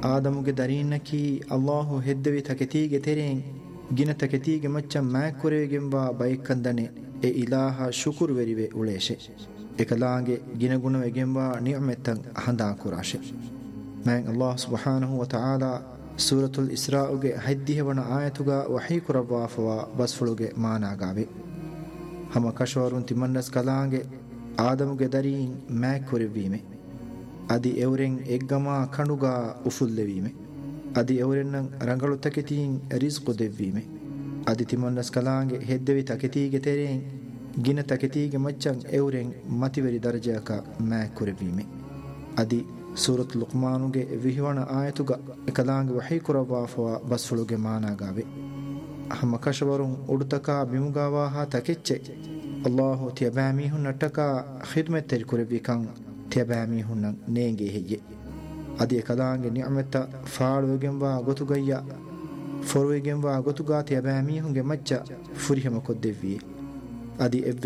ಆದಮುಗೆ ದರೀನ್ನಕಿ ಅಲ್ಲಾಹು ಹೆದ್ದವಿ ತಕೆತೀಗೆ ತೆರೆಂ ಗಿನ ತಕೆತೀಗೆ ಮಚ್ಚ ಮ್ಯಾಕುರೆಗೆಂಬ ಬೈಕಂದನೆ ಎ ಇಲಾಹ ಶುಕುರ್ ವೆರಿವೆ ಉಳೇಶೆ ಎಕಲಾಂಗೆ ಗಿನಗುಣವೆಗೆಂಬ ನಿಯಮೆತ್ತಂ ಹಂದಾ ಕುರಾಶೆ ಮ್ಯಾಂಗ್ ಅಲ್ಲಾಹ್ ಸುಬ್ಹಾನಹು ವ ತಆಲಾ ಸೂರತುಲ್ ಇಸ್ರಾಉಗೆ ಹದ್ದಿಹವಣ ಆಯತುಗ ವಹೀ ಕುರವಾಫವ ಬಸ್ಫುಳುಗೆ ಮಾನಾಗಾವೆ ಹಮ ಕಶವರುನ್ ತಿಮನ್ನಸ್ ಕಲಾಂಗೆ ಆದಮುಗೆ ದರೀಂ ಮ್ಯಾಕುರೆವೀಮೆ ಅದಿ ಎವರೆಂ ಎಗ್ಗಮ ಕಣುಗ ಉಫುಲ್ಲೆವೀಮೆ ಅದಿ ಎವರೆನ್ನಂ ರಂಗಳು ತಕೆತೀಂ ರಿಜ್ಕು ದೆವ್ವೀಮೆ ಅದಿ ತಿಮನ್ನಸ್ ಕಲಾಂಗೆ ಹೆದ್ದೆವಿ ತಕೆತೀಗೆ ತೆರೆಂ ಗಿನ ತಕೆತೀಗೆ ಮಚ್ಚಂ ಎವರೆಂ ಮತಿವೆರಿ ದರ್ಜಯಕ ಮ್ಯಾಕುರೆವೀಮೆ ಅದಿ ಸೂರತ್ ಲುಕ್ಮಾನುಗೆ ವಿಹಿವಣ ಆಯತುಗ ಕಲಾಂಗೆ ವಹೀ ಕುರವಾಫವ ಬಸ್ಫುಳುಗೆ ಮಾನಾಗಾವೆ ಹಮ ಕಶವರುನ್ ಉಡುತಕ ಬಿಮುಗಾವಾಹ ತಕೆಚ್ಚೆ ಅಲ್ಲಾಹು ತಿಯಬಾಮೀಹು ನಟ್ಟಕ ಖಿದ್ಮೆತ್ ತೆರಿಕುರೆವಿಕಂ ತಿಯಬಾಮೀಹುನ್ನ ನೇಂಗೆ ಹೆಯ್ಯೆ ಅದಿ ಕಲಾಂಗೆ ನಿಅಮೆತ್ತ ಫಾಳುವೆಗೆಂಬ ಗೊತುಗಯ್ಯ ಫೊರುವೆಗೆಂಬ ಗೊತುಗಾ ತಿಯಬಾಮೀಹುಂಗೆ ಮಚ್ಚ ಫುರಿಹಮ ಕೊದ್ದೆವ್ವಿಯೆ ಅದಿ